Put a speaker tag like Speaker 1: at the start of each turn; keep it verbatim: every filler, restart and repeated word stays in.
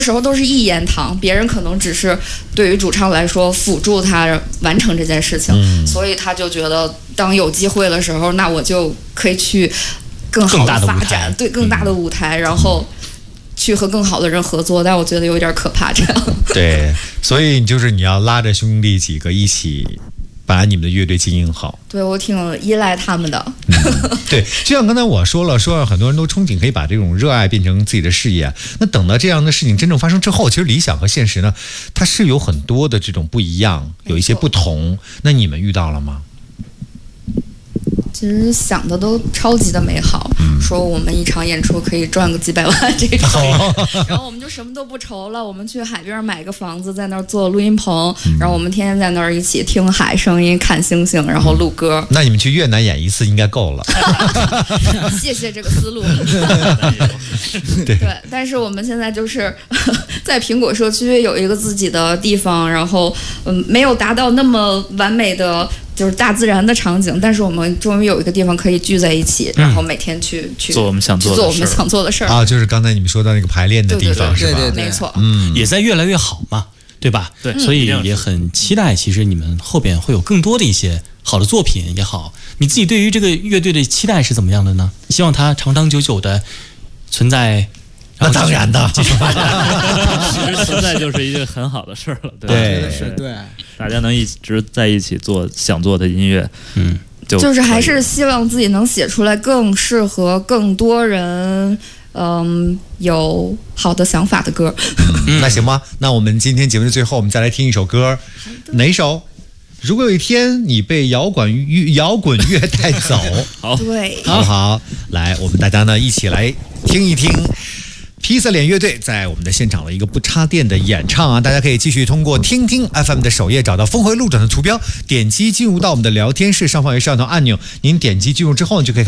Speaker 1: 时候都是一言堂，别人可能只是对于主唱来说辅助他完成这件事情，嗯、所以他就觉得当有机会的时候，那我就可以去更好的发展，对更大的舞台，嗯、然后去和更好的人合作。但我觉得有点可怕，这样。
Speaker 2: 对，所以就是你要拉着兄弟几个一起把你们的乐队经营好。
Speaker 1: 对，我挺依赖他们的。
Speaker 2: 嗯、对，就像刚才我说了，说很多人都憧憬可以把这种热爱变成自己的事业。那等到这样的事情真正发生之后，其实理想和现实呢，它是有很多的这种不一样，有一些不同。那你们遇到了吗？
Speaker 1: 其实想的都超级的美好，嗯、说我们一场演出可以赚个几百万这种，哦、然后我们就什么都不愁了，我们去海边买个房子，在那儿做录音棚，嗯、然后我们天天在那儿一起听海声音、看星星，然后录歌。嗯、
Speaker 2: 那你们去越南演一次应该够了。
Speaker 1: 谢谢这个思路。对对，但是我们现在就是在苹果社区有一个自己的地方，然后嗯，没有达到那么完美的。就是大自然的场景，但是我们终于有一个地方可以聚在一起，嗯、然后每天去去
Speaker 3: 做我们想做的
Speaker 1: 做我们想做的事儿
Speaker 2: 啊，就是刚才你们说到那个排练的地方，
Speaker 1: 对对对
Speaker 2: 是吧？
Speaker 1: 对对对没错，
Speaker 4: 嗯，也在越来越好嘛，对吧？
Speaker 3: 对，
Speaker 4: 所以也很期待，其实你们后边会有更多的一些好的作品也好。你自己对于这个乐队的期待是怎么样的呢？希望它长长久久的存在。
Speaker 2: 那当然的，
Speaker 3: 其实存在就是一个很好的事儿了，对吧？
Speaker 2: 对，
Speaker 5: 是对，大
Speaker 3: 家能一直在一起做想做的音乐，嗯，就
Speaker 1: 就是还是希望自己能写出来更适合更多人，嗯，有好的想法的歌。
Speaker 2: 嗯、那行吧，那我们今天节目的最后，我们再来听一首歌，哪首？如果有一天你被摇滚乐摇滚乐带走，
Speaker 3: 好，
Speaker 1: 对，
Speaker 2: 好不好？来，我们大家呢一起来听一听。披萨脸乐队在我们的现场的一个不插电的演唱啊，大家可以继续通过听听 F M 的首页找到峰回路转的图标，点击进入到我们的聊天室，上方有摄像头按钮，您点击进入之后，你就可以看